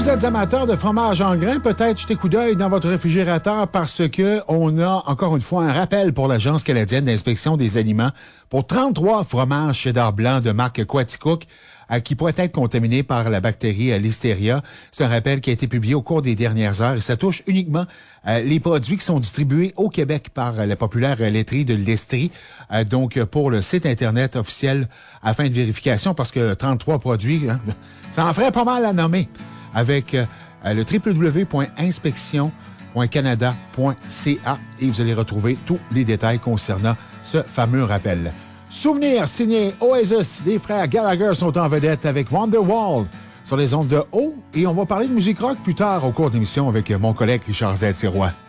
Vous êtes amateur de fromage en grains, peut-être jetez coup d'œil dans votre réfrigérateur parce que on a encore une fois un rappel pour l'Agence canadienne d'inspection des aliments pour 33 fromages cheddar blanc de marque Quaticook qui pourraient être contaminés par la bactérie Listeria. C'est un rappel qui a été publié au cours des dernières heures et ça touche uniquement les produits qui sont distribués au Québec par la populaire laiterie de l'Estrie. Donc, pour le site Internet officiel afin de vérification, parce que 33 produits, hein, ça en ferait pas mal à nommer. Avec le www.inspection.canada.ca et vous allez retrouver tous les détails concernant ce fameux rappel. Souvenir signé Oasis, les frères Gallagher sont en vedette avec Wonderwall sur les ondes de haut et on va parler de musique rock plus tard au cours de l'émission avec mon collègue Richard Z. Sirois.